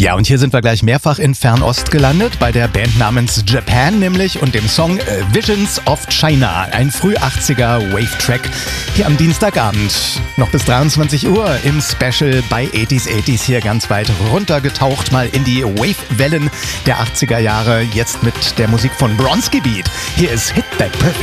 Ja, und hier sind wir gleich mehrfach in Fernost gelandet, bei der Band namens Japan nämlich und dem Song Visions of China, ein Früh-80er Wave-Track hier am Dienstagabend. Noch bis 23 Uhr im Special bei 80s hier ganz weit runtergetaucht, mal in die Wave-Wellen der 80er Jahre, jetzt mit der Musik von Bronski Beat. Hier ist Hit That Perfect